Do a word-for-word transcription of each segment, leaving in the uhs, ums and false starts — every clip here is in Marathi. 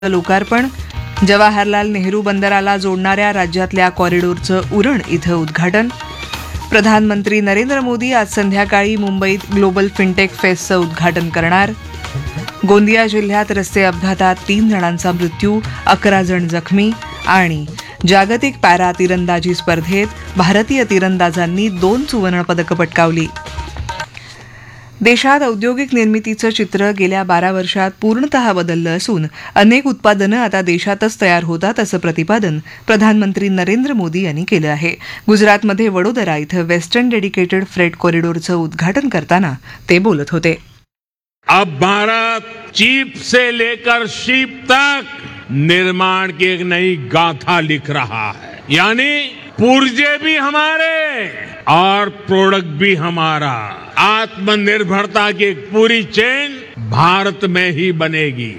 लोकार्पण. जवाहरलाल नेहरू बंदराला जोडणाऱ्या राज्यातल्या कॉरिडॉरचं उरण इथं उद्घाटन. प्रधानमंत्री नरेंद्र मोदी आज संध्याकाळी मुंबईत ग्लोबल फिनटेक फेस्टचं उद्घाटन करणार. गोंदिया जिल्ह्यात रस्ते अपघातात तीन जणांचा मृत्यू, अकरा जण जखमी. आणि जागतिक पॅरा तिरंदाजी स्पर्धेत भारतीय तिरंदाजांनी दोन सुवर्णपदकं पटकावली. देशात औद्योगिक निर्मितीचं चित्र गेल्या बारा वर्षात पूर्णतः बदललं असून अनेक उत्पादनं आता देशातच तयार होतात असं प्रतिपादन प्रधानमंत्री नरेंद्र मोदी यांनी केलं आहे. गुजरातमध्ये वडोदरा इथं वेस्टर्न डेडिकेटेड फ्रेट कॉरिडॉरचं उद्घाटन करताना ते बोलत होते. अब भारत चिप से लेकर शिप तक निर्माण की एक नई गाथा लिख रहा है. यानी पुर्जे भी हमारे और प्रोडक्ट भी हमारा. आत्मनिर्भरता की एक पूरी चेन भारत में ही बनेगी.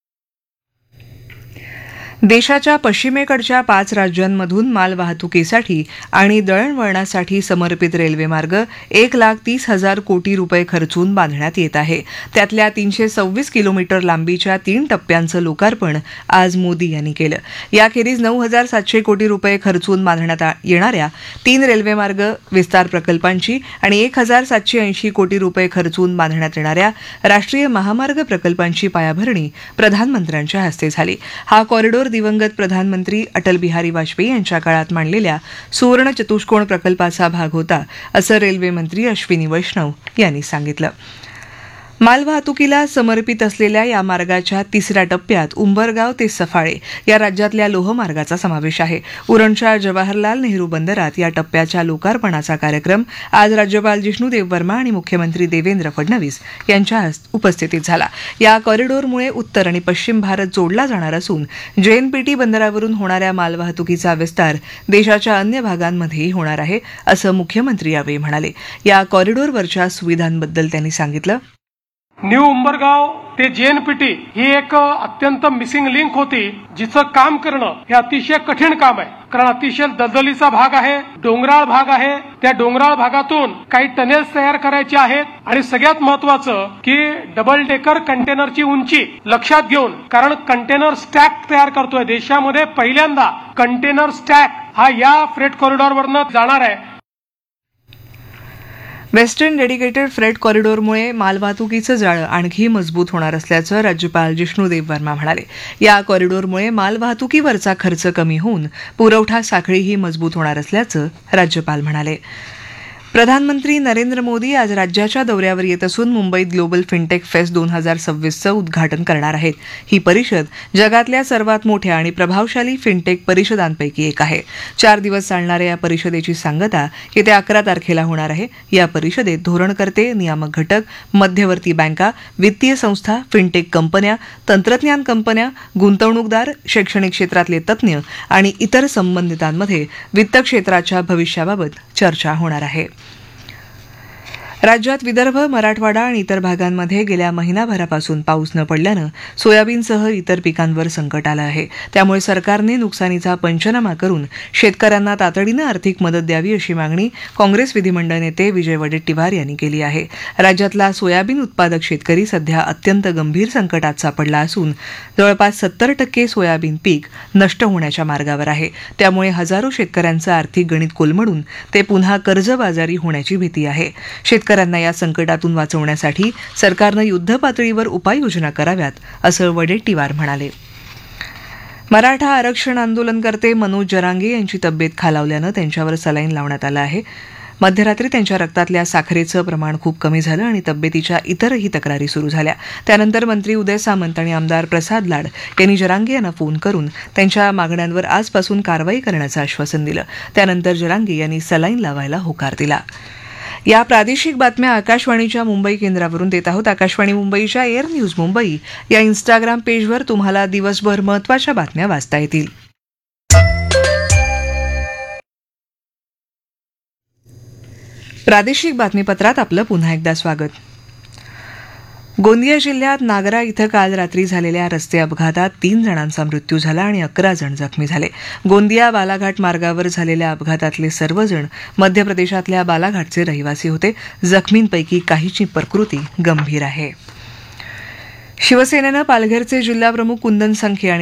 देशाच्या पश्चिमेकडच्या पाच राज्यांमधून मालवाहतुकीसाठी आणि दळणवळणासाठी समर्पित रेल्वेमार्ग एक लाख तीस हजार कोटी रुपये खर्चून बांधण्यात येत आहे. त्यातल्या तीनशे सव्वीस किलोमीटर लांबीच्या तीन टप्प्यांचं लोकार्पण आज मोदी यांनी केलं. याखेरीज नऊ हजार सातशे कोटी रुपये खर्चून बांधण्यात येणाऱ्या तीन रेल्वेमार्ग विस्तार प्रकल्पांची आणि एक हजार सातशे ऐंशी कोटी रुपये खर्चून बांधण्यात येणाऱ्या राष्ट्रीय महामार्ग प्रकल्पांची पायाभरणी प्रधानमंत्र्यांच्या हस्ते झाली. हा कॉरिडॉर दिवंगत प्रधानमंत्री अटल बिहारी वाजपेयी यांच्या काळात मांडलेल्या सुवर्ण चतुष्कोण प्रकल्पाचा भाग होता, असं रेल्वे मंत्री अश्विनी वैष्णव यांनी सांगितलं. मालवाहतुकीला समर्पित असलेल्या या मार्गाच्या तिसऱ्या टप्प्यात उंबरगाव ते सफाळे या राज्यातल्या लोहमार्गाचा समावेश आहे. उरणच्या जवाहरलाल नेहरू बंदरात या टप्प्याच्या लोकार्पणाचा कार्यक्रम आज राज्यपाल जिष्णुदेव वर्मा आणि मुख्यमंत्री देवेंद्र फडणवीस यांच्या उपस्थितीत झाला. या कॉरिडॉरमुळे उत्तर आणि पश्चिम भारत जोडला जाणार असून जेएनपीटी बंदरावरून होणाऱ्या मालवाहतुकीचा विस्तार देशाच्या अन्य भागांमध्येही होणार आहे, असं मुख्यमंत्री यावेळी म्हणाले. या कॉरिडॉरवरच्या सुविधांबद्दल त्यांनी सांगितलं. न्यू उंबरगाव ते जेएनपीटी ही एक अत्यंत मिसिंग लिंक होती, जिचं काम करणं हे अतिशय कठीण काम आहे. कारण अतिशय दलदलीचा भाग आहे, डोंगराळ भाग आहे. त्या डोंगराळ भागातून काही टनेल्स तयार करायचे आहेत आणि सगळ्यात महत्वाचं की डबल डेकर कंटेनरची उंची लक्षात घेऊन, कारण कंटेनर स्टॅक तयार करतोय देशामध्ये पहिल्यांदा कंटेनर स्टॅक हा या फ्रेट कॉरिडॉरवरनं जाणार आहे. वेस्टर्न डेडिकेटेड फ्रेट कॉरिडॉरमुळे मालवाहतुकीचं जाळं आणखी मजबूत होणार असल्याचं राज्यपाल जिष्णुदेव वर्मा म्हणाले. या कॉरिडॉरमुळे मालवाहतुकीवरचा खर्च कमी होऊन पुरवठा साखळीही मजबूत होणार असल्याचं राज्यपाल म्हणाले. प्रधानमंत्री नरेंद्र मोदी आज राज्याच्या दौऱ्यावर येत असून मुंबईत ग्लोबल फिनटेक फेस्ट दोन हजार सव्वीसचं उद्घाटन करणार आहेत. ही परिषद जगातल्या सर्वात मोठ्या आणि प्रभावशाली फिनटेक परिषदांपैकी एक आहे. चार दिवस चालणाऱ्या या परिषदेची सांगता येत्या अकरा तारखेला होणार आहे. या परिषदेत धोरणकर्ते, नियामक घटक, मध्यवर्ती बँका, वित्तीय संस्था, फिनटेक कंपन्या, तंत्रज्ञान कंपन्या, गुंतवणूकदार, शैक्षणिक क्षेत्रातले तज्ज्ञ आणि इतर संबंधितांमध्ये वित्त क्षेत्राच्या भविष्याबाबत चर्चा होणार आहे. राज्यात विदर्भ, मराठवाडा आणि इतर भागांमध्ये गेल्या महिनाभरापासून पाऊस न पडल्यानं सोयाबीनसह इतर पिकांवर संकट आलं आहे. त्यामुळे सरकारने नुकसानीचा पंचनामा करून शेतकऱ्यांना तातडीनं आर्थिक मदत द्यावी अशी मागणी काँग्रेस विधिमंडळ नेते विजय वडेट्टीवार यांनी केली आहे. राज्यातला सोयाबीन उत्पादक शेतकरी सध्या अत्यंत गंभीर संकटात सापडला असून जवळपास सत्तर टक्के सोयाबीन पीक नष्ट होण्याच्या मार्गावर आहे. त्यामुळे हजारो शेतकऱ्यांचं आर्थिक गणित कोलमडून ते पुन्हा कर्जबाजारी होण्याची भीती आहे. शेतकऱ्यांना या संकटातून वाचवण्यासाठी सरकारनं युद्धपातळीवर उपाययोजना कराव्यात, असं वडेट्टीवार म्हणाले. मराठा आरक्षण आंदोलनकर्ते मनोज जरांगे यांची तब्येत खालावल्यानं त्यांच्यावर सलाईन लावण्यात आलं आहे. मध्यरात्री त्यांच्या रक्तातल्या साखरेचं प्रमाण खूप कमी झालं आणि तब्येतीच्या इतरही तक्रारी सुरू झाल्या. त्यानंतर मंत्री उदय सामंत आणि आमदार प्रसाद लाड यांनी जरांगे यांना फोन करून त्यांच्या मागण्यांवर आजपासून कारवाई करण्याचं आश्वासन दिलं. त्यानंतर जरांगे यांनी सलाईन लावायला होकार दिला. या प्रादेशिक बातम्या आकाशवाणीच्या मुंबई केंद्रावरून देत आहोत. आकाशवाणी मुंबईच्या एअर न्यूज मुंबई या इन्स्टाग्राम पेजवर तुम्हाला दिवसभर महत्त्वाच्या बातम्या वाचता येतील. प्रादेशिक बातमीपत्रात आपलं पुन्हा एकदा स्वागत. गोंदिया जिल्ह्यात नागरा इथं काल रात्री झालेल्या रस्ते अपघातात तीन जणांचा मृत्यू झाला आणि अकरा जण जखमी झाले. गोंदिया बालाघाट मार्गावर झालेल्या अपघातातले सर्वजण मध्य प्रदेशातल्या बालाघाटचे रहिवासी होते. जखमींपैकी काहींची प्रकृती गंभीर आहे. शिवसेनेनं पालघरचे जिल्हाप्रमुख कुंदन संखे आणि